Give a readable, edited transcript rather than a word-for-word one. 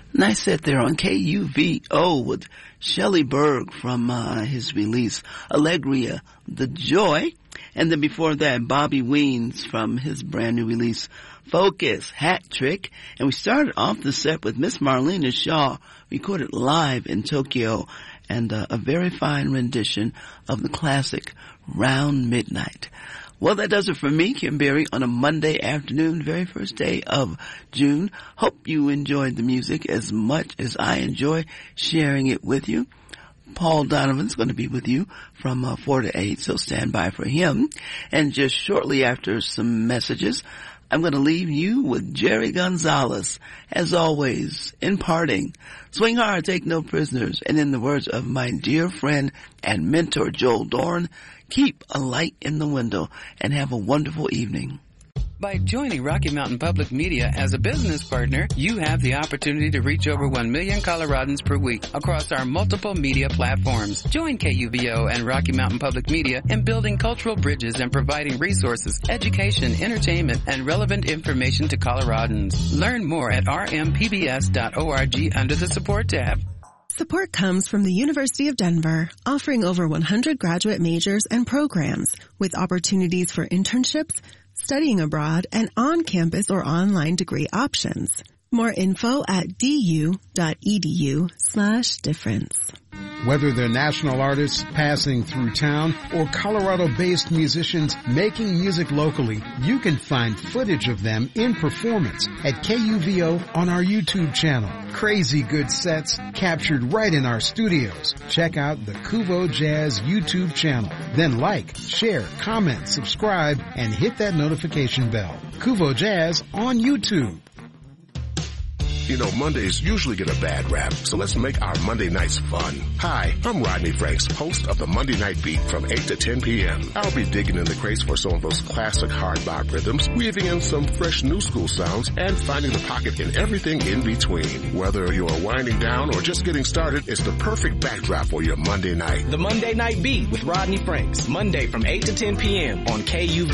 Nice set there on KUVO with Shelley Berg from his release, Allegria, The Joy. And then before that, Bobby Weens from his brand new release, Focus, Hat Trick. And we started off the set with Miss Marlena Shaw, recorded live in Tokyo, and a very fine rendition of the classic Round Midnight. Well, that does it for me, Kim Berry, on a Monday afternoon, very first day of June. Hope you enjoyed the music as much as I enjoy sharing it with you. Paul Donovan's going to be with you from 4 to 8, so stand by for him. And just shortly after some messages, I'm going to leave you with Jerry Gonzalez. As always, in parting, swing hard, take no prisoners. And in the words of my dear friend and mentor, Joel Dorn, keep a light in the window and have a wonderful evening. By joining Rocky Mountain Public Media as a business partner, you have the opportunity to reach over 1 million Coloradans per week across our multiple media platforms. Join KUVO and Rocky Mountain Public Media in building cultural bridges and providing resources, education, entertainment, and relevant information to Coloradans. Learn more at rmpbs.org under the Support tab. Support comes from the University of Denver, offering over 100 graduate majors and programs with opportunities for internships, studying abroad, and on-campus or online degree options. More info at du.edu/difference. Whether they're national artists passing through town or Colorado-based musicians making music locally, you can find footage of them in performance at KUVO on our YouTube channel. Crazy good sets captured right in our studios. Check out the Kuvo Jazz YouTube channel. Then like, share, comment, subscribe, and hit that notification bell. Kuvo Jazz on YouTube. You know, Mondays usually get a bad rap, so let's make our Monday nights fun. Hi, I'm Rodney Franks, host of the Monday Night Beat from 8 to 10 p.m. I'll be digging in the crates for some of those classic hard bop rhythms, weaving in some fresh new school sounds, and finding the pocket in everything in between. Whether you're winding down or just getting started, it's the perfect backdrop for your Monday night. The Monday Night Beat with Rodney Franks, Monday from 8 to 10 p.m. on KUV.